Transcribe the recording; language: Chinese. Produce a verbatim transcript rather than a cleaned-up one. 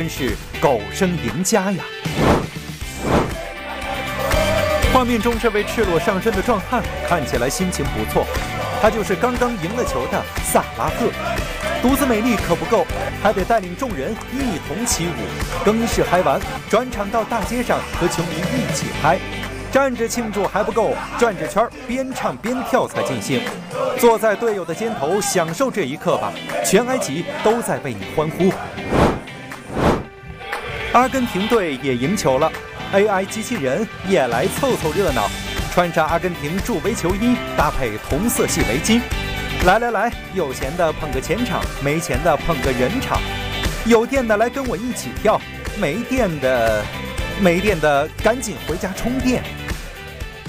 是狗生赢家呀！画面中这位赤裸上身的壮汉看起来心情不错，他就是刚刚赢了球的萨拉赫。独自美丽可不够，还得带领众人一同起舞。更衣室嗨完，转场到大街上和球迷一起嗨。站着庆祝还不够，转着圈边唱边跳才尽兴。坐在队友的肩头，享受这一刻吧，全埃及都在为你欢呼。阿根廷队也赢球了 ，A I 机器人也来凑凑热闹，穿上阿根廷助威球衣，搭配同色系围巾。来来来，有钱的捧个钱场，没钱的捧个人场。有电的来跟我一起跳，没电的，没电的赶紧回家充电。